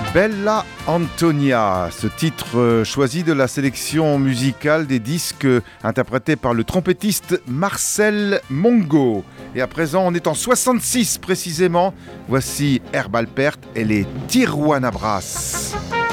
Bella Antonia, ce titre choisi de la sélection musicale des disques interprétés par le trompettiste Marcel Mongo. Et à présent, on est en 66 précisément. Voici Herbe Alpert et les Tijuana Brass.